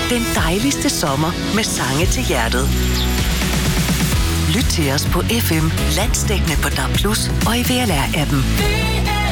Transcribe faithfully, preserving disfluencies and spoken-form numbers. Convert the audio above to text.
Den dejligste sommer med sange til hjertet. Lyt til os på F M, landsdækkende på D A B plus, og i V L R-appen.